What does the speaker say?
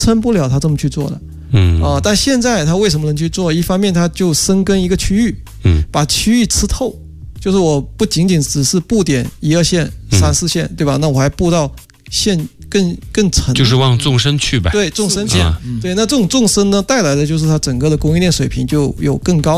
撑不了他这么去做的。但现在他为什么能去做？一方面他就深耕一个区域，把区域吃透，就是我不仅仅只是布点1、2线、3、4线，对吧？那我还布到线更沉， 就是往纵深去呗。 对，纵深去。对，那这种纵深呢，带来的就是它整个的供应链水平就有更高